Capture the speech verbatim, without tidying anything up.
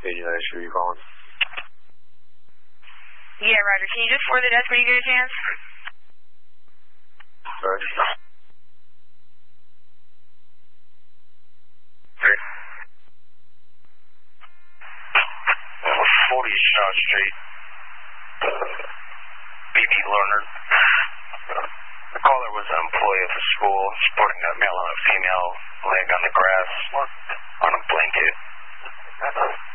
Hey, United, who are you calling? Yeah, Roger. Can you just forward the desk when you get a chance? Sorry. forty Shaw Street. B B Learner. The caller was an employee of the school, supporting a male and a female laying on the grass on a blanket.